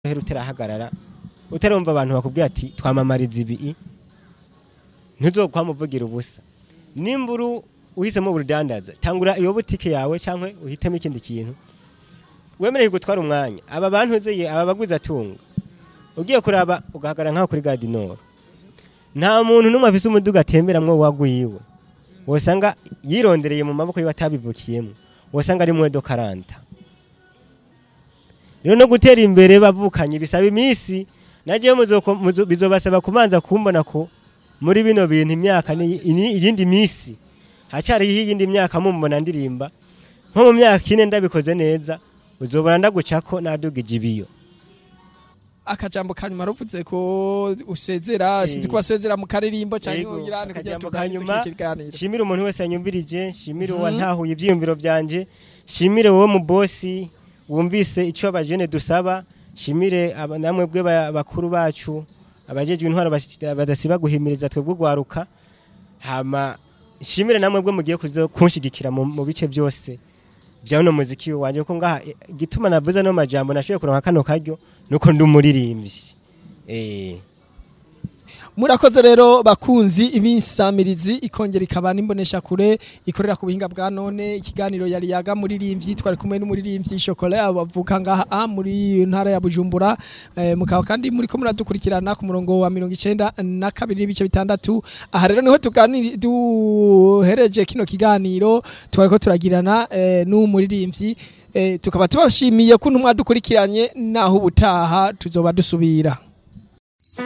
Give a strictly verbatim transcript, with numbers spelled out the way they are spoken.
hera uterahagarara utarumva abantu bakubwira ati twamamariza ibi ntuzokwamuvugira ubusa nimburu uhisemo urudandaza tangura iyo butike yawe cyangwe uhitemo ikindi kintu wemereye gutwara umwanya aba bantu zeye aba baguza tunga ugiye kuraba ugahagara nkaho kuri Gardinor nta muntu numwe afise umuduga atemberamwo wagwiwe wosanga yirondereye mu maboko y'abatabivukiyemo wosanga ari mwedo karanta rero no gutera imbere bavukanye bisaba imisi nagiye muzo bizobasaba kumanza kumbona ko muri bino bintu imyaka ni iyindi misi hacyari iyindi myaka mumbona ndirimba nko mu myaka ine ndabikoze neza uzobona ndagucako nadugije ibiyo akajambo kanyuma ruvuze ko usezera sinzi ko basezera mu karirimbo cyangwa irane kujya tukanyuma shimira umuntu wese yanyumvirije shimira uwa ntahuye ivyiyumviro byanje shimire wowe mu bosi wumvise ico abajene dusaba shimire namwe bwe bakuru bacu abajejwe intwaro badasiba guhimiriza twebwe gwaruka hama shimire namwe bwe mugiye kunshigikira mu bice byose bya no muziki wanje ko ngaha gituma navuze no majambo nashoye kuronka kano karyo nuko ndumuririmbyi eh murakoze rero bakunzi ibisamirizi ikongera ikaba nimbonesha kure ikorera ku buhinga bwa none ikiganiro yari yaga muririmbyi twari kumwe n'umuririmbyi Chocolat abavuka ngaha muri ntara ya Bujumbura eh, mukaba kandi muri ko muradukurikirana ku murongo wa mirongo icenda na kabiri bice bitandatu aha rero niho tuganira duhereje kino kiganiro twari ko turagirana eh, n'umuririmbyi eh, tukaba tubashimiye ko ntumwa dukurikiranye naho ubutaha tuzoba dusubira.